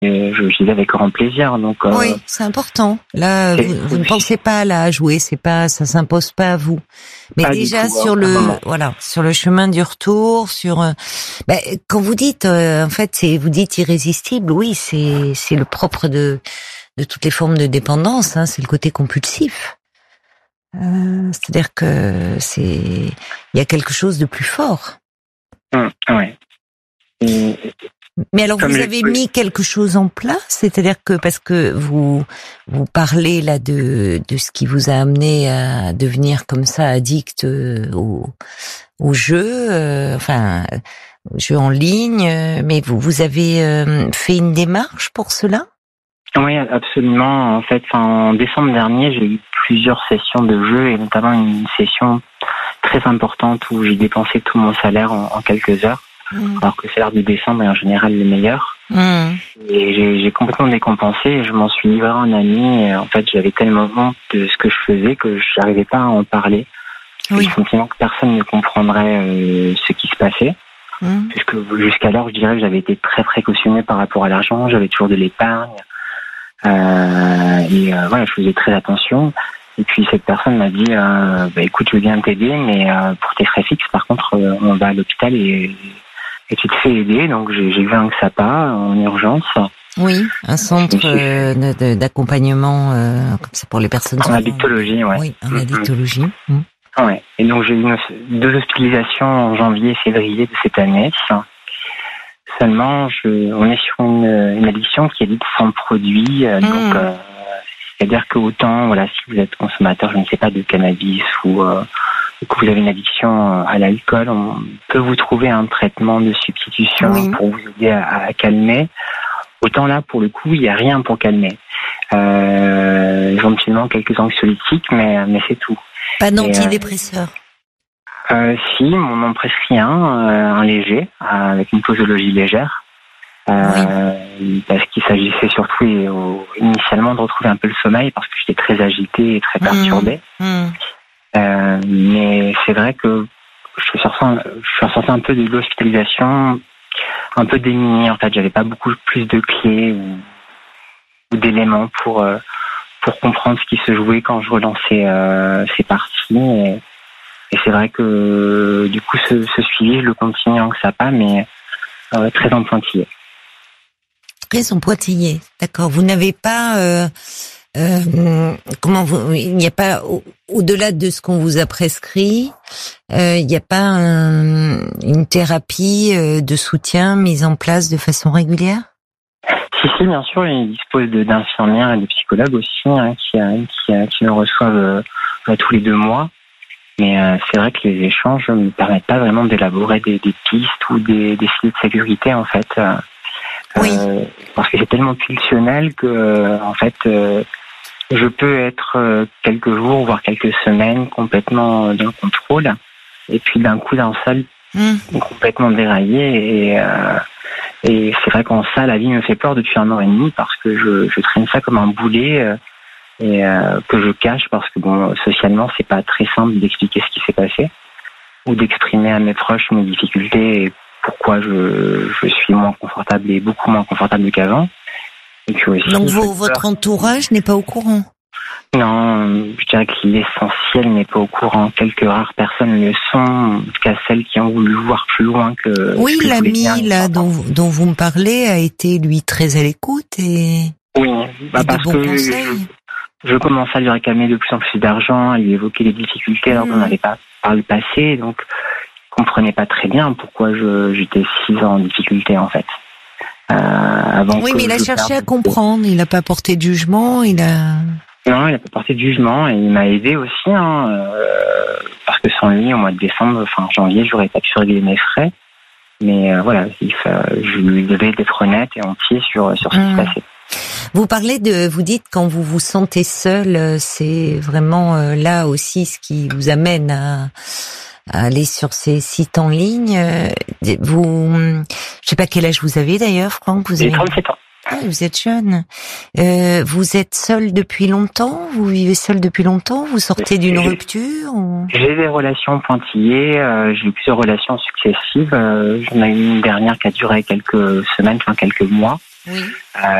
j'y vais avec grand plaisir. Donc oui, c'est important. Là, vous ne pensez pas à la jouer, ça s'impose pas à vous. Mais pas déjà tout, sur sur le chemin du retour, quand vous dites, en fait, vous dites irrésistible. Oui, c'est le propre de toutes les formes de dépendance. Hein, c'est le côté compulsif. C'est-à-dire que il y a quelque chose de plus fort. Ouais. Mais alors vous avez mis quelque chose en place, c'est-à-dire que parce que vous parlez là de ce qui vous a amené à devenir comme ça addict au jeu, jeu en ligne, mais vous avez fait une démarche pour cela? Oui, absolument. En fait, en décembre dernier, j'ai eu plusieurs sessions de jeu et notamment une session très importante où j'ai dépensé tout mon salaire en quelques heures. Alors que le salaire de décembre est en général le meilleur. Et j'ai complètement décompensé et je m'en suis livré à un ami. Et en fait, j'avais tellement honte de ce que je faisais que je n'arrivais pas à en parler. Oui. Le sentiment que personne ne comprendrait ce qui se passait. Puisque jusqu'alors, je dirais que j'avais été très précautionné par rapport à l'argent. J'avais toujours de l'épargne. Voilà, je faisais très attention. Et puis cette personne m'a dit écoute, je veux bien t'aider, mais pour tes frais fixes, par contre, on va à l'hôpital et tu te fais aider. Donc j'ai vu un XAPA en urgence. Oui, un centre d'accompagnement comme ça pour les personnes en addictologie, ouais. Oui, en addictologie. Ouais. Et donc j'ai eu 2 hospitalisations en janvier et février de cette année. Seulement, on est sur une addiction qui est dite sans produit. Donc, c'est-à-dire que autant, voilà, si vous êtes consommateur, je ne sais pas, de cannabis ou que vous avez une addiction à l'alcool, on peut vous trouver un traitement de substitution pour vous aider à calmer. Autant là, pour le coup, il n'y a rien pour calmer. Éventuellement quelques anxiolytiques, mais c'est tout. Pas d'antidépresseurs. Si, on m'en prescrit un léger, avec une posologie légère, parce qu'il s'agissait surtout initialement de retrouver un peu le sommeil, parce que j'étais très agité et très perturbé. Mais c'est vrai que je suis ressorti un peu de l'hospitalisation, un peu démuni. En fait, j'avais pas beaucoup plus de clés ou d'éléments pour comprendre ce qui se jouait quand je relançais ces parties. Et c'est vrai que du coup, ce suivi, je le continue en XAPA, mais très en pointillé. Très en pointillé, d'accord. Vous n'avez pas... il n'y a pas, au-delà de ce qu'on vous a prescrit, il n'y a pas une thérapie de soutien mise en place de façon régulière? Si, bien sûr, il dispose d'infirmières et de psychologues aussi qui nous reçoivent tous les 2 mois. Mais c'est vrai que les échanges ne me permettent pas vraiment d'élaborer des pistes ou des filets de sécurité, en fait. Parce que c'est tellement pulsionnel que, en fait, je peux être quelques jours, voire quelques semaines complètement dans le contrôle. Et puis d'un coup, d'un seul, complètement déraillé. Et c'est vrai qu'en ça, la vie me fait peur depuis 1 an et demi parce que je traîne ça comme un boulet et que je cache parce que bon, socialement, c'est pas très simple d'expliquer ce qui s'est passé ou d'exprimer à mes proches mes difficultés et pourquoi je suis moins confortable et beaucoup moins confortable qu'avant. Et puis aussi, donc votre entourage n'est pas au courant? Non, je dirais que l'essentiel n'est pas au courant. Quelques rares personnes le sont, en tout cas celles qui ont voulu voir plus loin que... Oui, l'ami là dont vous me parlez a été lui très à l'écoute et... Oui, parce que je commençais à lui réclamer de plus en plus d'argent, à lui évoquer les difficultés alors qu'on n'avait pas par le passé, donc il comprenait pas très bien pourquoi j'étais si en difficulté en fait. Oui, mais il a cherché à comprendre, il n'a pas porté de jugement, Non, il n'a pas porté de jugement et il m'a aidé aussi, parce que sans lui, au mois de décembre, janvier, j'aurais pas pu régler mes frais. Mais voilà, je lui devais d'être honnête et entier sur ce qui se passait. Vous dites quand vous vous sentez seul, c'est vraiment là aussi ce qui vous amène à aller sur ces sites en ligne. Je sais pas quel âge vous avez d'ailleurs, Franck. J'ai 37 ans. Ah, vous êtes jeune. Vous êtes seul depuis longtemps? Vous vivez seul depuis longtemps? Vous sortez d'une rupture ou... J'ai des relations pointillées. J'ai eu plusieurs relations successives. J'en ai eu une dernière qui a duré quelques semaines, quelques mois. Oui.